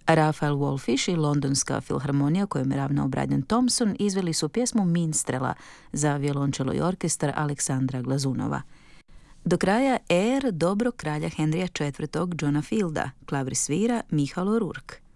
Raphael Wolfish i Londonska filharmonija kojom je ravnao Bryan Thompson izveli su pjesmu Minstrela za violončelo i orkestar Aleksandra Glazunova. Do kraja Dobrog kralja Henrya IV. Johna Fielda, klavir svira Michael O'Rourke.